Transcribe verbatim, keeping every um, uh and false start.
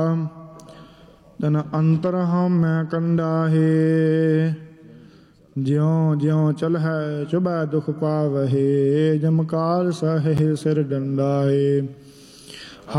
ਤਨ ਅੰਤਰ ਹਉਮੈ ਕੰਡਾਹੇ। ਜਿਉ ਜਿਉ ਚਲਹਿ ਚੁਬੈ ਦੁਖ ਪਾਵਹੇ। ਜਮ ਕਾਲ ਸਹੈ ਸਿਰ ਡੰਡਾਹੇ।